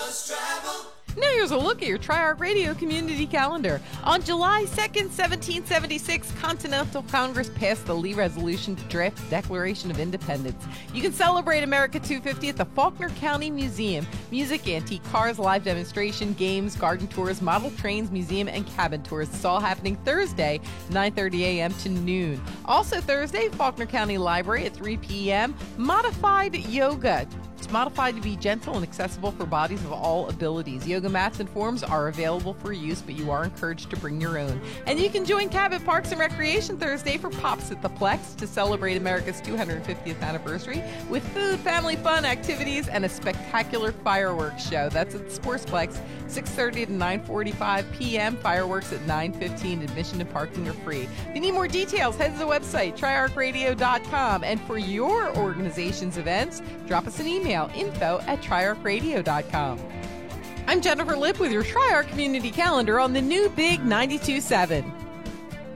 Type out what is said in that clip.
Now here's a look at your Tri-Arc Radio community calendar. On July 2nd, 1776, Continental Congress passed the Lee Resolution to draft the Declaration of Independence. You can celebrate America 250 at the Faulkner County Museum. Music, antique cars, live demonstration, games, garden tours, model trains, museum, and cabin tours. It's all happening Thursday, 9:30 a.m. to noon. Also Thursday, Faulkner County Library at 3 p.m. Modified yoga. It's modified to be gentle and accessible for bodies of all abilities. Yoga mats and forms are available for use, but you are encouraged to bring your own. And you can join Cabot Parks and Recreation Thursday for Pops at the Plex to celebrate America's 250th anniversary with food, family fun, activities, and a spectacular fireworks show. That's at Sportsplex, 6:30 to 9:45 p.m. Fireworks at 9:15. Admission and parking are free. If you need more details, head to the website, triarcradio.com. And for your organization's events, drop us an email, info@triarcradio.com. I'm Jennifer Lipp with your Tri-Arc Community Calendar on the new Big 92.7.